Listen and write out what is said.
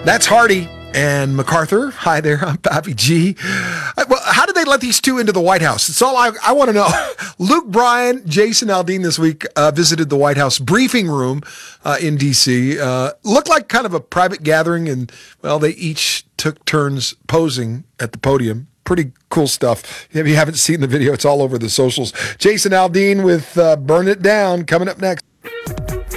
That's Hardy and MacArthur. Hi there, I'm Pappy G. Well, how did they let these two into the White House? It's all I want to know. Luke Bryan, Jason Aldean this week visited the White House briefing room in D.C. Looked like kind of a private gathering, and, well, they each took turns posing at the podium. Pretty cool stuff. If you haven't seen the video, it's all over the socials. Jason Aldean with Burn It Down coming up next.